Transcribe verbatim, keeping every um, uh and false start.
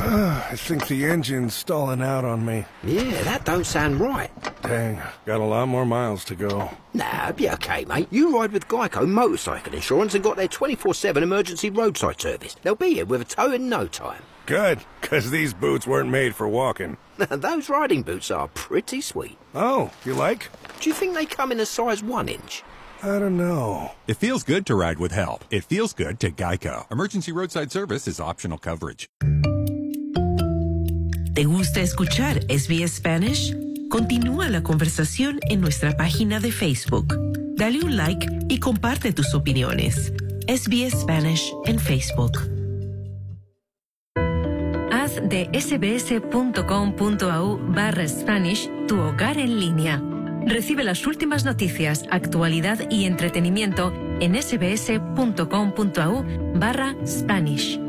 I think the engine's stalling out on me. Yeah, that don't sound right. Dang, got a lot more miles to go. Nah, be okay, mate. You ride with Geico Motorcycle Insurance and got their twenty-four seven emergency roadside service. They'll be here with a tow in no time. Good, because these boots weren't made for walking. Those riding boots are pretty sweet. Oh, you like? Do you think they come in a size one inch? I don't know. It feels good to ride with help. It feels good to Geico. Emergency roadside service is optional coverage. ¿Te gusta escuchar S B S Spanish? Continúa la conversación en nuestra página de Facebook. Dale un like y comparte tus opiniones. S B S Spanish en Facebook. Haz de sbs.com.au barra Spanish tu hogar en línea. Recibe las últimas noticias, actualidad y entretenimiento en sbs.com.au barra Spanish.